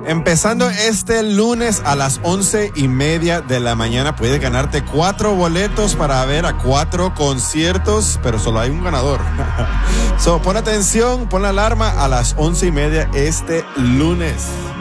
Empezando este lunes a las 11:30 de la mañana, puedes ganarte 4 boletos para ver a 4 conciertos, pero solo hay un ganador. Pon atención, pon la alarma a las 11:30 este lunes.